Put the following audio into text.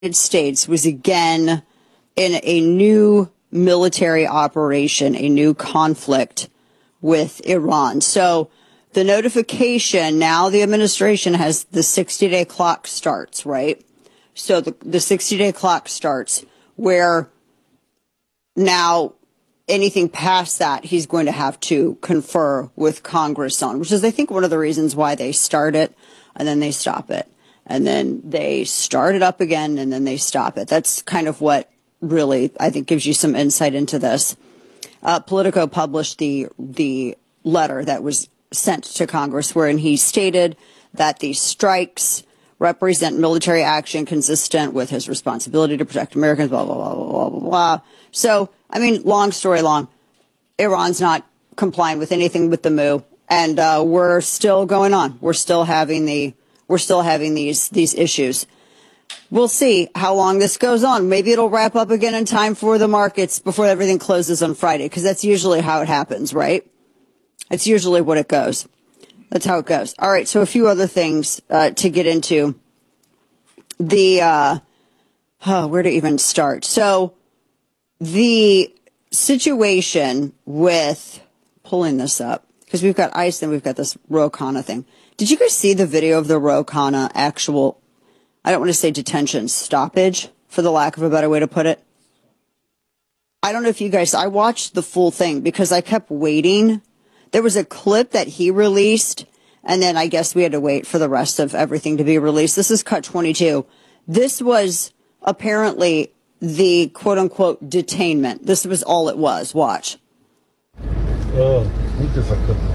United States was again in a new military operation, a new conflict with Iran. So the notification, now the administration has the 60-day clock starts, right? So the 60-day clock starts where now anything past that he's going to have to confer with Congress on, which is, I think, one of the reasons why they start it and then they stop it. And then they start it up again and then they stop it. That's kind of what really, I think, gives you some insight into this. Politico published the letter that was sent to Congress wherein he stated that these strikes represent military action consistent with his responsibility to protect Americans, blah, blah, blah, blah, blah, blah. So, I mean, long story long, Iran's not complying with anything with the MOU, and we're still going on. We're still having these issues. We'll see how long this goes on. Maybe it'll wrap up again in time for the markets before everything closes on Friday, because that's usually how it happens, right? It's usually what it goes. That's how it goes. All right, so a few other things to get into. Where to even start? So the situation with pulling this up, because we've got ICE and we've got this Ro Khanna thing. Did you guys see the video of the Ro Khanna actual, I don't want to say detention, stoppage, for the lack of a better way to put it? I don't know if you guys, I watched the full thing because I kept waiting. There was a clip that he released, and then I guess we had to wait for the rest of everything to be released. This is cut 22. This was apparently the quote-unquote detainment. This was all it was. Watch. اه انت فكرت